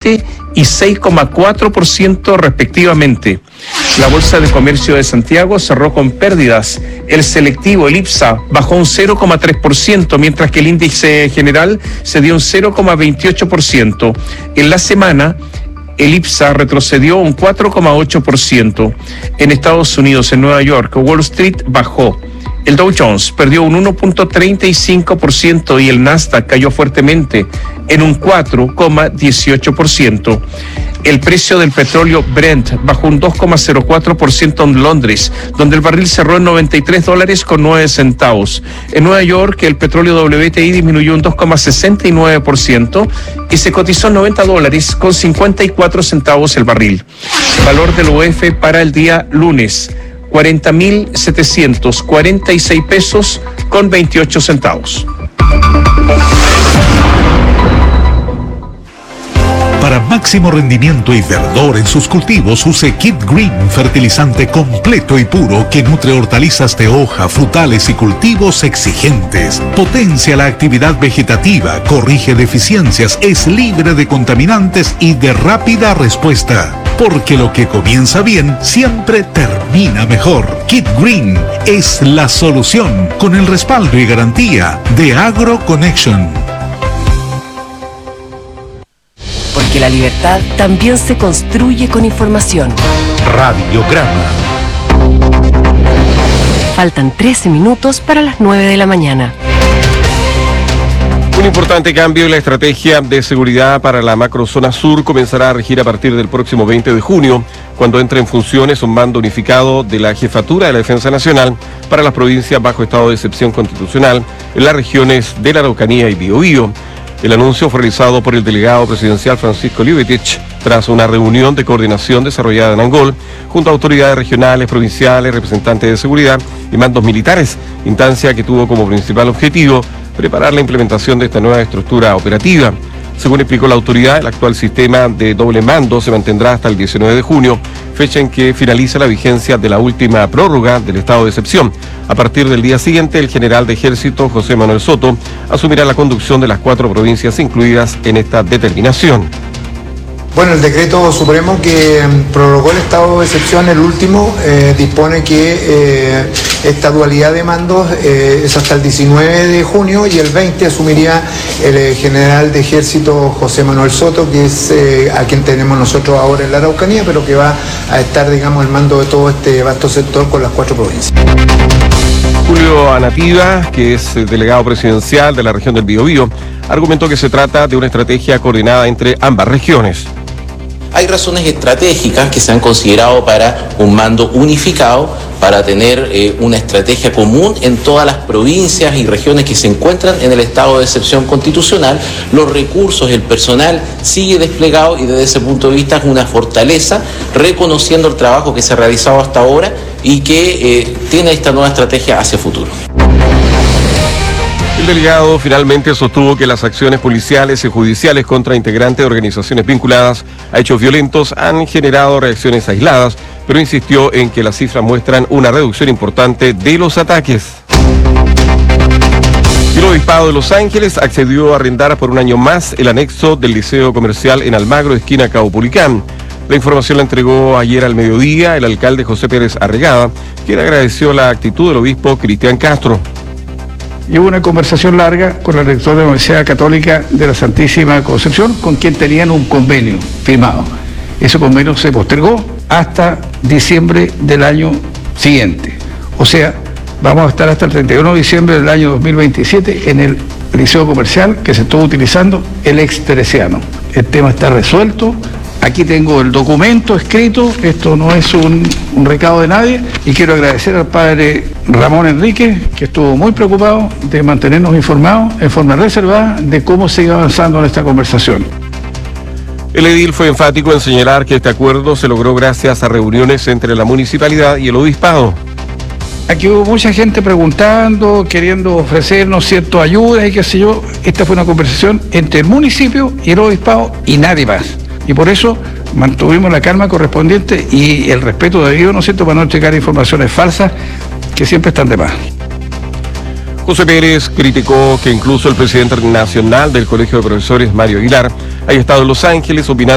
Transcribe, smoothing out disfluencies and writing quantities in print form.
7 y 6,4% respectivamente. La Bolsa de Comercio de Santiago cerró con pérdidas. El selectivo, el IPSA, bajó un 0,3%, mientras que el índice general se dio un 0,28%. En la semana, el IPSA retrocedió un 4,8%. En Estados Unidos, en Nueva York, Wall Street bajó. El Dow Jones perdió un 1,35% y el Nasdaq cayó fuertemente en un 4,18%. El precio del petróleo Brent bajó un 2,04% en Londres, donde el barril cerró en $93,09. En Nueva York, el petróleo WTI disminuyó un 2,69% y se cotizó en $90,54 el barril. Valor del UF para el día lunes: 40.746 pesos con 28 centavos. Para máximo rendimiento y verdor en sus cultivos, use Kit Green, fertilizante completo y puro que nutre hortalizas de hoja, frutales y cultivos exigentes. Potencia la actividad vegetativa, corrige deficiencias, es libre de contaminantes y de rápida respuesta. Porque lo que comienza bien siempre termina mejor. Kit Green es la solución, con el respaldo y garantía de AgroConnection. Porque la libertad también se construye con información. Radiograma. Faltan 13 minutos para las 9 de la mañana. Un importante cambio en la estrategia de seguridad para la macrozona sur comenzará a regir a partir del próximo 20 de junio, cuando entre en funciones un mando unificado de la Jefatura de la Defensa Nacional para las provincias bajo estado de excepción constitucional en las regiones de la Araucanía y Biobío. El anuncio fue realizado por el delegado presidencial Francisco Liubetich tras una reunión de coordinación desarrollada en Angol, junto a autoridades regionales, provinciales, representantes de seguridad y mandos militares, instancia que tuvo como principal objetivo preparar la implementación de esta nueva estructura operativa. Según explicó la autoridad, el actual sistema de doble mando se mantendrá hasta el 19 de junio, fecha en que finaliza la vigencia de la última prórroga del estado de excepción. A partir del día siguiente, el general de Ejército, José Manuel Soto, asumirá la conducción de las 4 provincias incluidas en esta determinación. Bueno, el decreto supremo que prorrogó el estado de excepción, el último, dispone que esta dualidad de mandos es hasta el 19 de junio y el 20 asumiría el general de Ejército José Manuel Soto, que es a quien tenemos nosotros ahora en la Araucanía, pero que va a estar, digamos, al mando de todo este vasto sector con las 4 provincias. Julio Anativa, que es delegado presidencial de la región del Biobío, argumentó que se trata de una estrategia coordinada entre ambas regiones. Hay razones estratégicas que se han considerado para un mando unificado, para tener una estrategia común en todas las provincias y regiones que se encuentran en el estado de excepción constitucional. Los recursos, el personal sigue desplegado y desde ese punto de vista es una fortaleza, reconociendo el trabajo que se ha realizado hasta ahora y que tiene esta nueva estrategia hacia el futuro. El delegado finalmente sostuvo que las acciones policiales y judiciales contra integrantes de organizaciones vinculadas a hechos violentos han generado reacciones aisladas, pero insistió en que las cifras muestran una reducción importante de los ataques. El Obispado de Los Ángeles accedió a arrendar por un año más el anexo del Liceo Comercial en Almagro, esquina Caupolicán. La información la entregó ayer al mediodía el alcalde José Pérez Arregada, quien agradeció la actitud del obispo Cristian Castro. Y hubo una conversación larga con el rector de la Universidad Católica de la Santísima Concepción, con quien tenían un convenio firmado. Ese convenio se postergó hasta diciembre del año siguiente. O sea, vamos a estar hasta el 31 de diciembre del año 2027 en el liceo comercial que se estuvo utilizando, el ex Teresiano. El tema está resuelto. Aquí tengo el documento escrito, esto no es un recado de nadie, y quiero agradecer al padre Ramón Enrique, que estuvo muy preocupado de mantenernos informados en forma reservada de cómo se iba avanzando en esta conversación. El edil fue enfático en señalar que este acuerdo se logró gracias a reuniones entre la municipalidad y el obispado. Aquí hubo mucha gente preguntando, queriendo ofrecernos ciertas ayudas y qué sé yo. Esta fue una conversación entre el municipio y el obispado y nadie más. Y por eso mantuvimos la calma correspondiente y el respeto debido, ¿no es cierto?, para no entregar informaciones falsas que siempre están de más. José Pérez criticó que incluso el presidente nacional del Colegio de Profesores, Mario Aguilar, haya estado en Los Ángeles opinando